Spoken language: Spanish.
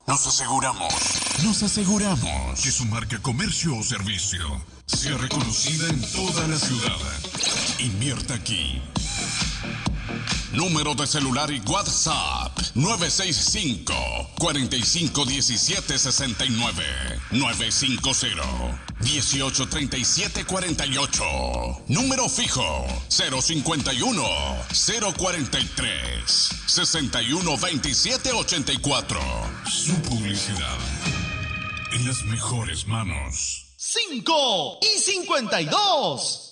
Nos aseguramos que su marca, comercio o servicio sea reconocida en toda la ciudad. Invierta aquí. Número de celular y WhatsApp 965-451769 950-183748. Número fijo 051-043-612784. Su publicidad en las mejores manos. 5 y 52.